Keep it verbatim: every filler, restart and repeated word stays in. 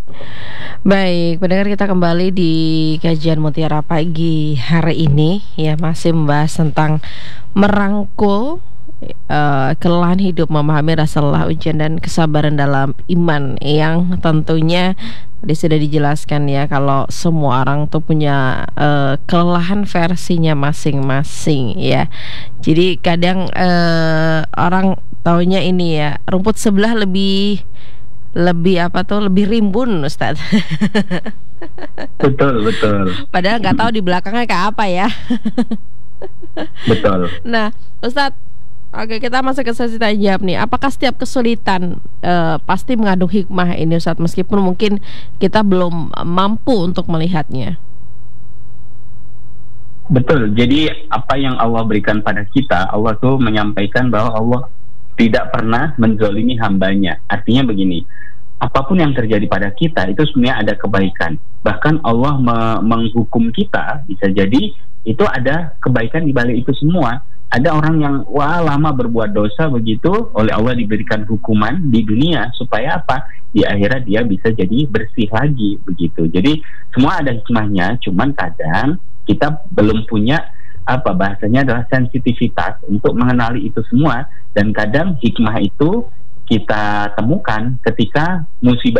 Baik, pendengar, kita kembali di kajian Mutiara Pagi hari ini ya, masih membahas tentang merangkul uh, kelelahan hidup, memahami rasa lelah, ujian dan kesabaran dalam iman, yang tentunya tadi sudah dijelaskan ya, kalau semua orang tuh punya uh, kelelahan versinya masing-masing ya. Jadi kadang uh, orang taunya ini ya, rumput sebelah lebih lebih apa tuh, lebih rimbun, Ustadz. Betul, betul. Padahal nggak tahu di belakangnya kayak apa ya. Betul. Nah, Ustadz, oke, kita masuk ke sesi tanya jawab nih. Apakah setiap kesulitan uh, pasti mengandung hikmah ini, Ustadz, meskipun mungkin kita belum mampu untuk melihatnya? Betul. Jadi apa yang Allah berikan pada kita, Allah tuh menyampaikan bahwa Allah tidak pernah menzolimi hambanya. Artinya begini, apapun yang terjadi pada kita itu sebenarnya ada kebaikan. Bahkan Allah me- menghukum kita, bisa jadi itu ada kebaikan di balik itu semua. Ada orang yang wah lama berbuat dosa begitu, oleh Allah diberikan hukuman di dunia supaya apa? Di akhirat dia bisa jadi bersih lagi begitu. Jadi semua ada hikmahnya, cuman kadang kita belum punya apa bahasanya adalah sensitivitas untuk mengenali itu semua, dan kadang hikmah itu kita temukan ketika musibah